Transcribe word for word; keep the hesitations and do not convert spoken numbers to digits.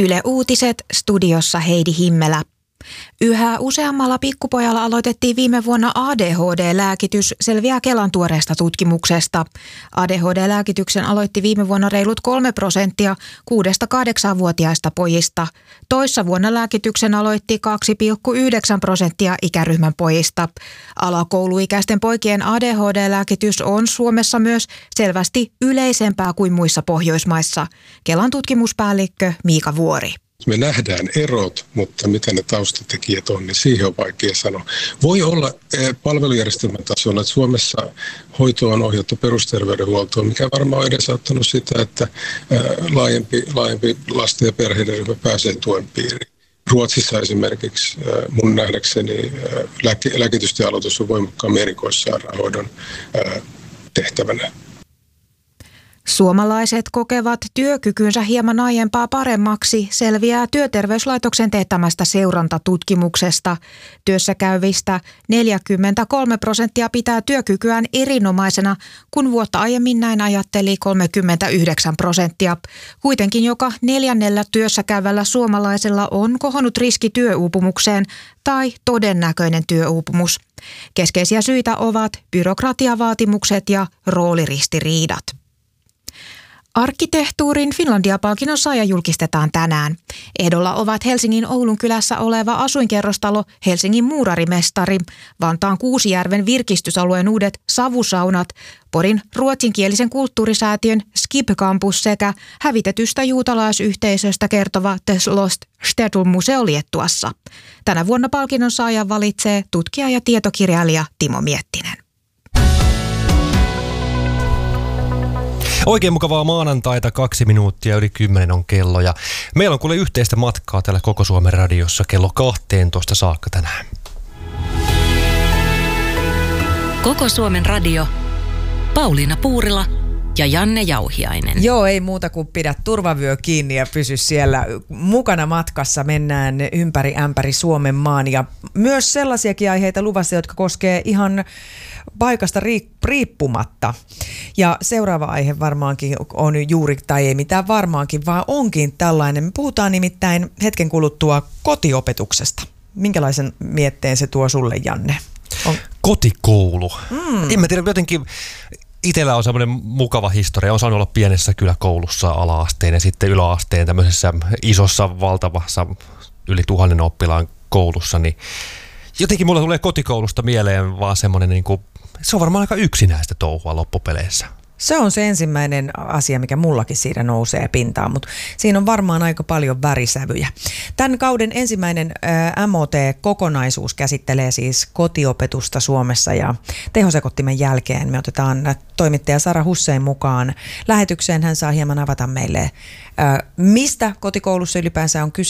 Yle Uutiset, studiossa Heidi Himmelä. Yhä useammalla pikkupojalla aloitettiin viime vuonna A D H D-lääkitys, selviää Kelan tuoreesta tutkimuksesta. A D H D-lääkityksen aloitti viime vuonna reilut kolme prosenttia kuudesta kahdeksanvuotiaista pojista. Toissa vuonna lääkityksen aloitti kaksi pilkku yhdeksän prosenttia ikäryhmän pojista. Alakouluikäisten poikien A D H D-lääkitys on Suomessa myös selvästi yleisempää kuin muissa Pohjoismaissa. Kelan tutkimuspäällikkö Miika Vuori. Me nähdään erot, mutta mitä ne taustatekijät on, niin siihen on vaikea sanoa. Voi olla palvelujärjestelmän tasolla, että Suomessa hoito on ohjattu perusterveydenhuoltoon, mikä varmaan on edesauttanut sitä, että laajempi, laajempi lasten ja perheiden ryhmä pääsee tuen piiriin. Ruotsissa esimerkiksi mun nähdäkseni lääke, lääkitysten aloitus on voimakkaammin erikoissairaanhoidon tehtävänä. Suomalaiset kokevat työkykynsä hieman aiempaa paremmaksi, selviää Työterveyslaitoksen teettämästä seurantatutkimuksesta. Työssä käyvistä neljäkymmentäkolme prosenttia pitää työkykyään erinomaisena, kun vuotta aiemmin näin ajatteli kolmekymmentäyhdeksän prosenttia. Kuitenkin joka neljännellä työssä käyvällä suomalaisella on kohonnut riski työuupumukseen tai todennäköinen työuupumus. Keskeisiä syitä ovat byrokratiavaatimukset ja rooliristiriidat. Arkkitehtuurin Finlandia-palkinnon saaja julkistetaan tänään. Ehdolla ovat Helsingin Oulun kylässä oleva asuinkerrostalo Helsingin muurarimestari, Vantaan Kuusijärven virkistysalueen uudet savusaunat, Porin ruotsinkielisen kulttuurisäätiön Skip Campus sekä hävitetystä juutalaisyhteisöstä kertova The Lost Shtetl-museo Liettuassa. Tänä vuonna palkinnon saajan valitsee tutkija ja tietokirjailija Timo Miettinen. Oikein mukavaa maanantaita, kaksi minuuttia yli kymmenen on kello ja meillä on kuule yhteistä matkaa täällä Koko Suomen radiossa kello kahteentoista saakka tänään. Koko Suomen radio, Pauliina Puurila ja Janne Jauhiainen. Joo, ei muuta kuin pidä turvavyö kiinni ja pysy siellä mukana matkassa. Mennään ympäri ämpäri Suomen maan ja myös sellaisiakin aiheita luvassa, jotka koskee ihan paikasta riippumatta. Ja seuraava aihe varmaankin on juuri, tai ei mitään varmaankin, vaan onkin tällainen. Me puhutaan nimittäin hetken kuluttua kotiopetuksesta. Minkälaisen mietteen se tuo sulle, Janne? On... Kotikoulu. Mm. En mä tiedä, jotenkin itsellä on semmoinen mukava historia. On saanut olla pienessä kyläkoulussa ala-asteen ja sitten yläasteen tämmöisessä isossa, valtavassa, yli tuhannen oppilaan koulussa, niin jotenkin mulle tulee kotikoulusta mieleen vaan semmoinen, niin kuin, se on varmaan aika yksinäistä touhua loppupeleissä. Se on se ensimmäinen asia, mikä mullakin siinä nousee pintaan, mutta siinä on varmaan aika paljon värisävyjä. Tämän kauden ensimmäinen ä, M O T-kokonaisuus käsittelee siis kotiopetusta Suomessa ja tehosekottimen jälkeen me otetaan toimittaja Sara Hussein mukaan lähetykseen. Hän saa hieman avata meille, ä, mistä kotikoulussa ylipäänsä on kyse